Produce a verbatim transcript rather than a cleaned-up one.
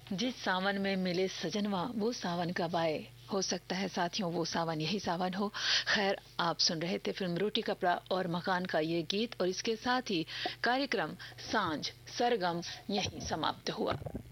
जिस सावन में मिले सजनवा वो सावन कब आए। हो सकता है साथियों वो सावन यही सावन हो। खैर, आप सुन रहे थे फिल्म रोटी कपड़ा और मकान का ये गीत और इसके साथ ही कार्यक्रम सांझ सरगम यहीं समाप्त हुआ।